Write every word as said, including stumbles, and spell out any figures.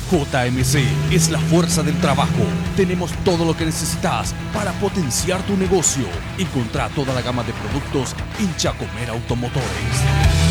J M C es la fuerza del trabajo. Tenemos todo lo que necesitas para potenciar tu negocio. Encontrá toda la gama de productos en Chacomera Automotores.